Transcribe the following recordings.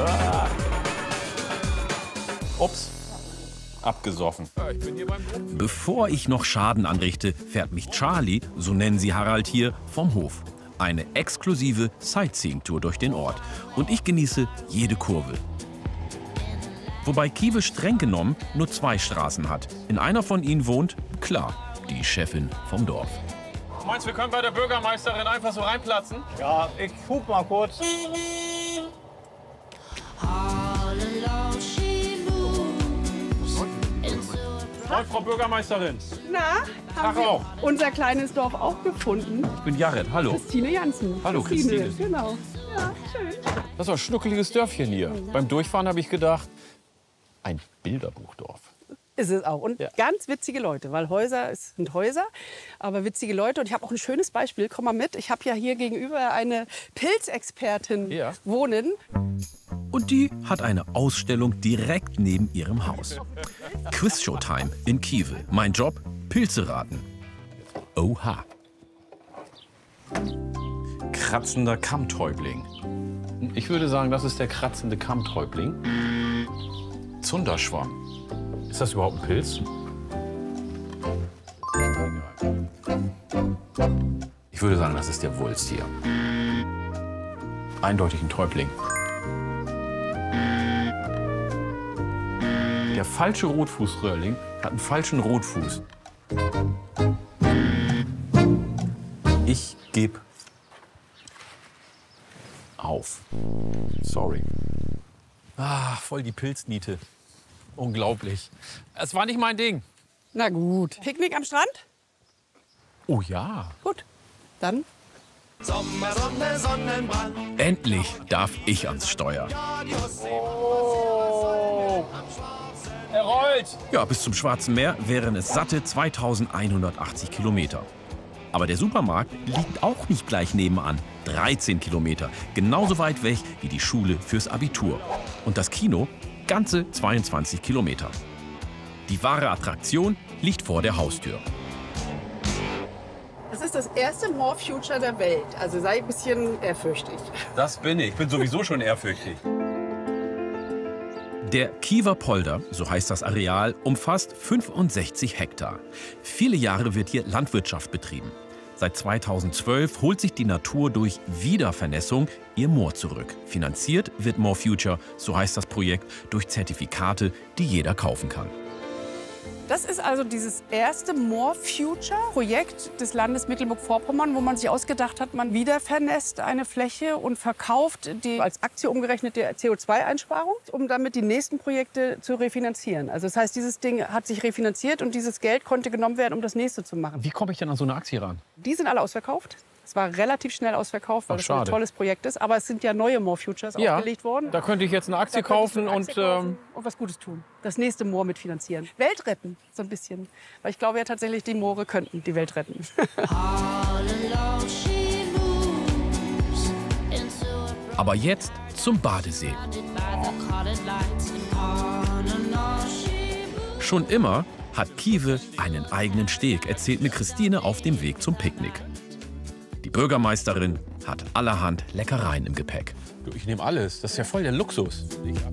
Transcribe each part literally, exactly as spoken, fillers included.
Ah. Ups. Abgesoffen. Bevor ich noch Schaden anrichte, fährt mich Charlie, so nennen sie Harald hier, vom Hof. Eine exklusive Sightseeing-Tour durch den Ort. Und ich genieße jede Kurve. Wobei Kiewe streng genommen nur zwei Straßen hat. In einer von ihnen wohnt, klar, die Chefin vom Dorf. Du meinst, wir können bei der Bürgermeisterin einfach so reinplatzen? Ja, ich hub mal kurz. Moin, Frau Bürgermeisterin. Na, Tag auch. unser kleines Dorf auch gefunden. Ich bin Jared, hallo. Christine Jansen. Hallo, Christine. Genau. Ja, schön. Das ist doch ein schnuckeliges Dörfchen hier. Mhm. Beim Durchfahren habe ich gedacht, ein Bilderbuchdorf. Ist es auch. Und Ja. ganz witzige Leute, weil Häuser es sind Häuser, aber witzige Leute. Und ich habe auch ein schönes Beispiel. Komm mal mit. Ich habe ja hier gegenüber eine Pilzexpertin Ja. wohnen. Und die hat eine Ausstellung direkt neben ihrem Haus. Quiz-Show-Time in Kiewe. Mein Job, Pilze raten. Oha. Kratzender Kammtäubling. Ich würde sagen, das ist der kratzende Kammtäubling. Zunderschwamm. Ist das überhaupt ein Pilz? Ich würde sagen, das ist der Wulst hier. Eindeutig ein Täubling. Der falsche Rotfußröhrling hat einen falschen Rotfuß. Ich gebe auf. Sorry. Ah, voll die Pilzniete. Unglaublich. Es war nicht mein Ding. Na gut. Picknick am Strand? Oh ja. Gut. Dann Sommer, Sonne, Sonnenbrand. Endlich darf ich ans Steuer. Oh. Er rollt. Ja, bis zum Schwarzen Meer wären es satte zweitausendeinhundertachtzig Kilometer. Aber der Supermarkt liegt auch nicht gleich nebenan. dreizehn Kilometer. Genauso weit weg wie die Schule fürs Abitur. Und das Kino ganze zweiundzwanzig Kilometer. Die wahre Attraktion liegt vor der Haustür. Das ist das erste More Future der Welt. Also sei ein bisschen ehrfürchtig. Das bin ich. Ich bin sowieso schon ehrfürchtig. Der Kiewer Polder, so heißt das Areal, umfasst fünfundsechzig Hektar. Viele Jahre wird hier Landwirtschaft betrieben. Seit zweitausendzwölf holt sich die Natur durch Wiedervernässung ihr Moor zurück. Finanziert wird More Future, so heißt das Projekt, durch Zertifikate, die jeder kaufen kann. Das ist also dieses erste More Future Projekt des Landes Mecklenburg-Vorpommern, wo man sich ausgedacht hat, man wiedervernässt eine Fläche und verkauft die als Aktie umgerechnete C O zwei Einsparung, um damit die nächsten Projekte zu refinanzieren. Also das heißt, dieses Ding hat sich refinanziert und dieses Geld konnte genommen werden, um das nächste zu machen. Wie komme ich denn an so eine Aktie ran? Die sind alle ausverkauft. Es war relativ schnell ausverkauft, weil Ach, es ein schade. tolles Projekt ist. Aber es sind ja neue More Futures Ja, aufgelegt worden. da könnte ich jetzt eine Aktie Da könntest du kaufen eine und Aktie kaufen ähm, und was Gutes tun. Das nächste Moor mitfinanzieren. Welt retten, so ein bisschen. Weil ich glaube ja tatsächlich, die Moore könnten die Welt retten. Aber jetzt zum Badesee. Schon immer hat Kiewe einen eigenen Steg, erzählt mir Christine auf dem Weg zum Picknick. Die Bürgermeisterin hat allerhand Leckereien im Gepäck. du, ich nehme alles. Das ist ja voll der Luxus.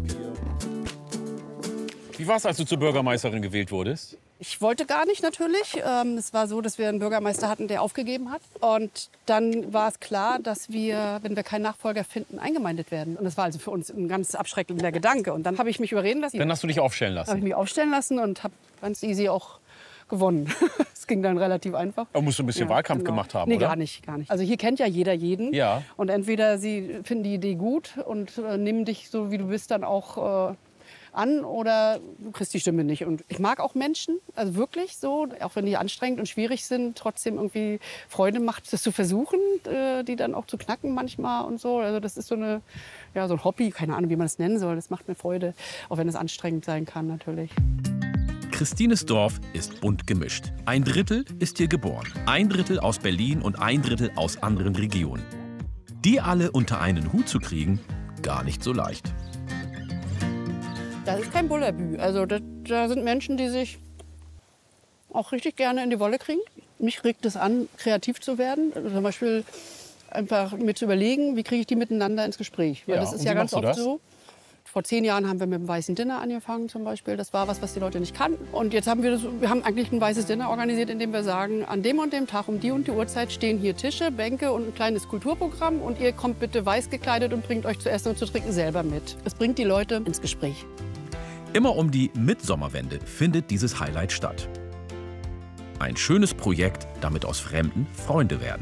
Wie war es, als du zur Bürgermeisterin gewählt wurdest? Ich wollte gar nicht natürlich. Ähm, Es war so, dass wir einen Bürgermeister hatten, der aufgegeben hat. Und dann war es klar, dass wir, wenn wir keinen Nachfolger finden, eingemeindet werden. Und das war also für uns ein ganz abschreckender Gedanke. Und dann habe ich mich überreden lassen. Dann hast du dich aufstellen habe ich lassen. mich aufstellen lassen und habe ganz easy auch gewonnen. Es ging dann relativ einfach. Da musst du ein bisschen Ja, Wahlkampf genau. gemacht haben, Nee, oder? gar nicht, gar nicht. Also hier kennt ja jeder jeden. Ja. Und entweder sie finden die Idee gut und äh, nehmen dich so, wie du bist, dann auch äh, an, oder du kriegst die Stimme nicht. Und ich mag auch Menschen, also wirklich so, auch wenn die anstrengend und schwierig sind, trotzdem irgendwie Freude macht, das zu versuchen, äh, die dann auch zu knacken manchmal und so. Also das ist so, eine, ja, so ein Hobby, keine Ahnung, wie man es nennen soll. Das macht mir Freude, auch wenn es anstrengend sein kann natürlich. Christines Dorf ist bunt gemischt. Ein Drittel ist hier geboren, ein Drittel aus Berlin und ein Drittel aus anderen Regionen. Die alle unter einen Hut zu kriegen, gar nicht so leicht. Das ist kein Bullabü. Also da, da sind Menschen, die sich auch richtig gerne in die Wolle kriegen. Mich regt es an, kreativ zu werden. Also zum Beispiel einfach mir zu überlegen, wie kriege ich die miteinander ins Gespräch. Weil Ja, das ist und ja wie ganz machst oft du das? so. Vor zehn Jahren haben wir mit dem weißen Dinner angefangen zum Beispiel. Das war was, was die Leute nicht kannten. Und jetzt haben wir das, wir haben eigentlich ein weißes Dinner organisiert, indem wir sagen, an dem und dem Tag um die und die Uhrzeit stehen hier Tische, Bänke und ein kleines Kulturprogramm. Und ihr kommt bitte weiß gekleidet und bringt euch zu essen und zu trinken selber mit. Es bringt die Leute ins Gespräch. Immer um die Mitsommerwende findet dieses Highlight statt. Ein schönes Projekt, damit aus Fremden Freunde werden.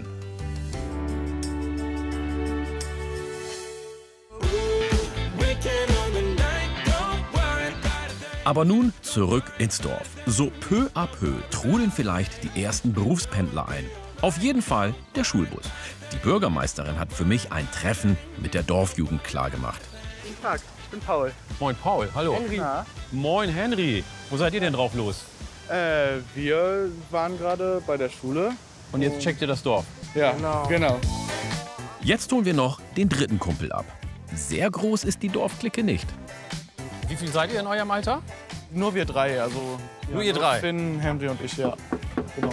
Aber nun zurück ins Dorf. So peu à peu trudeln vielleicht die ersten Berufspendler ein. Auf jeden Fall der Schulbus. Die Bürgermeisterin hat für mich ein Treffen mit der Dorfjugend klargemacht. Guten Tag, ich bin Paul. Moin Paul, hallo. Henry. Na? Moin Henry. Wo seid ihr denn drauf los? Äh, wir waren gerade bei der Schule. Und jetzt checkt ihr das Dorf. Ja, genau. genau. Jetzt holen wir noch den dritten Kumpel ab. Sehr groß ist die Dorfklicke nicht. Wie viel seid ihr in eurem Alter? Nur wir drei, also. Nur ja, ihr drei? Finn, Henry und ich, ja. Genau.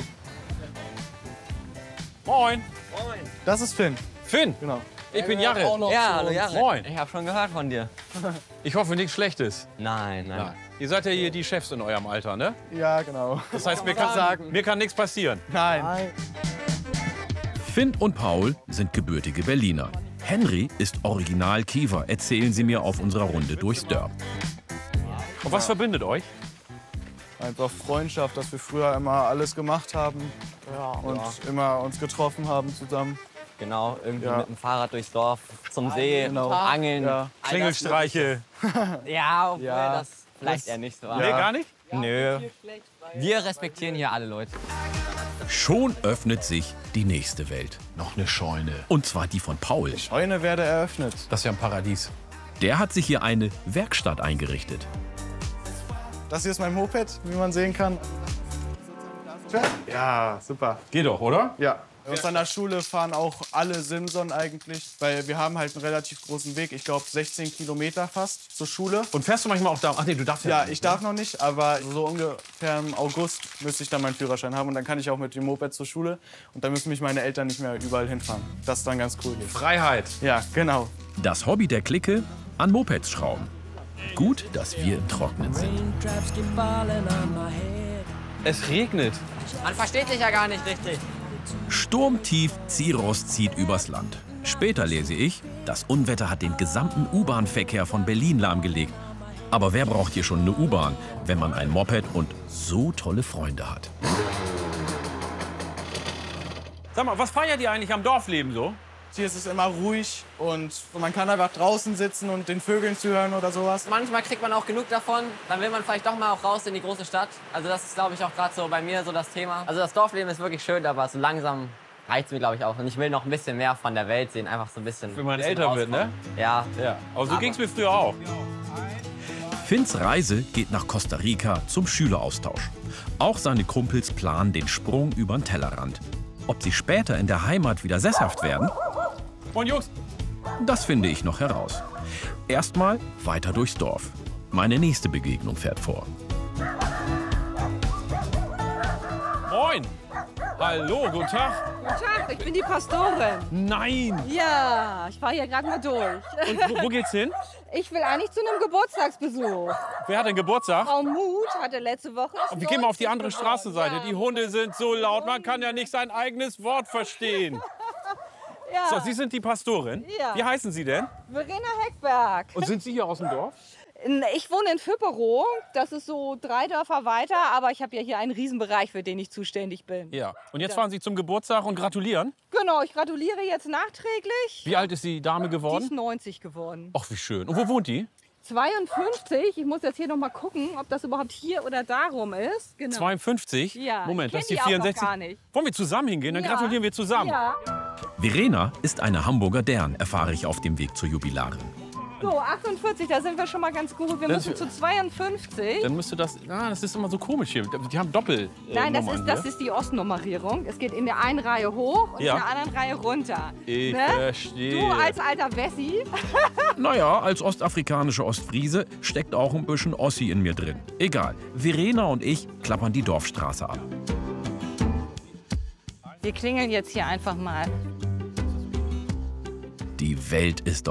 Moin. Das ist Finn. Finn. Genau. Ich bin Jared. Ja, hallo Jared. Moin. Ich habe schon gehört von dir. Ich hoffe nichts Schlechtes. Nein, nein. Ja. Ihr seid ja hier die Chefs in eurem Alter, ne? Ja, genau. Das heißt, mir kann, sagen. mir kann nichts passieren. Nein. Finn und Paul sind gebürtige Berliner. Henry ist original Kiewer, erzählen sie mir auf unserer Runde durchs Dörp. Und was verbindet euch? Einfach Freundschaft, dass wir früher immer alles gemacht haben und immer uns getroffen haben zusammen. Genau, irgendwie Ja. mit dem Fahrrad durchs Dorf, zum See, Genau. angeln. Ja. all das Klingelstreiche. Mögliche. Ja, obwohl Ja. das vielleicht Das- eher nicht so. Ja. Nee, gar nicht? Nö. Wir respektieren hier alle Leute. Schon öffnet sich die nächste Welt. Noch eine Scheune. Und zwar die von Paul. Scheune werde eröffnet. Das ist ja ein Paradies. Der hat sich hier eine Werkstatt eingerichtet. Das hier ist mein Moped, wie man sehen kann. Ja, super. Geht doch, oder? Ja. Bei uns an der Schule fahren auch alle Simson eigentlich, weil wir haben halt einen relativ großen Weg. Ich glaube sechzehn Kilometer fast zur Schule. Und fährst du manchmal auch da? Ach nee, du darfst ja, Ja, nicht, ich darf noch nicht, aber so ungefähr im August müsste ich dann meinen Führerschein haben und dann kann ich auch mit dem Moped zur Schule und dann müssen mich meine Eltern nicht mehr überall hinfahren. Das ist dann ganz cool. ne? Freiheit. Ja, genau. Das Hobby der Clique: an Mopeds schrauben. Gut, dass wir im Trockenen sind. Es regnet. Man versteht sich ja gar nicht richtig. Sturmtief Ziros zieht übers Land. Später lese ich, das Unwetter hat den gesamten U-Bahn-Verkehr von Berlin lahmgelegt. Aber wer braucht hier schon eine U-Bahn, wenn man ein Moped und so tolle Freunde hat? Sag mal, was feiert ihr eigentlich am Dorfleben so? Hier ist es immer ruhig und man kann einfach draußen sitzen und den Vögeln zuhören oder sowas. Manchmal kriegt man auch genug davon, dann will man vielleicht doch mal auch raus in die große Stadt. Also das ist, glaube ich, auch gerade so bei mir so das Thema. Also das Dorfleben ist wirklich schön, aber so langsam reizt mir, glaube ich, auch. Und ich will noch ein bisschen mehr von der Welt sehen, einfach so ein bisschen. Wenn man bisschen älter wird, ne? rauskommen. Ja. Ja. Aber so Aber- ging's mir früher auch. Finns Reise geht nach Costa Rica zum Schüleraustausch. Auch seine Kumpels planen den Sprung über den Tellerrand. Ob sie später in der Heimat wieder sesshaft werden, Und Jungs, das finde ich noch heraus. Erstmal weiter durchs Dorf. Meine nächste Begegnung fährt vor. moin. Hallo, guten Tag. Guten Tag, ich bin die Pastorin. Nein. Ja, ich fahre hier gerade mal durch. Und wo, wo geht's hin? Ich will eigentlich zu einem Geburtstagsbesuch. Wer hat denn Geburtstag? Frau Muth hatte letzte Woche. Und wir gehen mal auf die andere neunzig Straßenseite. geworden. Die Hunde sind so laut, man kann ja nicht sein eigenes Wort verstehen. Ja, So, Sie sind die Pastorin. Ja. Wie heißen Sie denn? Verena Heckberg. Und sind Sie hier aus dem Dorf? Ich wohne in Füpperow. Das ist so drei Dörfer weiter. Aber ich habe ja hier einen Riesenbereich, für den ich zuständig bin. Ja. Und jetzt fahren Sie zum Geburtstag und gratulieren. Genau, ich gratuliere jetzt nachträglich. Wie alt ist die Dame Die geworden? ist neunzig geworden. Ach, wie schön. Und wo wohnt die? zweiundfünfzig. Ich muss jetzt hier noch mal gucken, ob das überhaupt hier oder darum ist. Genau. zweiundfünfzig? Ja, Moment, ich das ist kenn die die auch noch vierundsechzig. gar nicht. Wollen wir zusammen hingehen? Dann Ja. gratulieren wir zusammen. Ja. Verena ist eine Hamburger Dern, erfahre ich auf dem Weg zur Jubilarin. So, achtundvierzig, da sind wir schon mal ganz gut. Wir Das- müssen zu zweiundfünfzig. Dann müsste das. Ah, das ist immer so komisch hier. Die haben Doppel. Äh, Nein, das Nummern ist, das hier. ist die Ostnummerierung. Es geht in der einen Reihe hoch und Ja. in der anderen Reihe runter. Ich Ne? verstehe. Du als alter Wessi. Naja, als ostafrikanische Ostfriese steckt auch ein bisschen Ossi in mir drin. Egal, Verena und ich klappern die Dorfstraße ab. Wir klingeln jetzt hier einfach mal. Die Welt ist